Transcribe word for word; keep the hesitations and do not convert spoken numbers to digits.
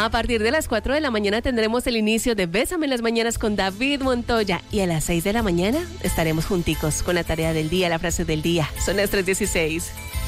A partir de las cuatro de la mañana tendremos el inicio de Bésame en las mañanas con David Montoya. Y a las seis de la mañana estaremos junticos con la tarea del día, la frase del día. Son las tres dieciséis.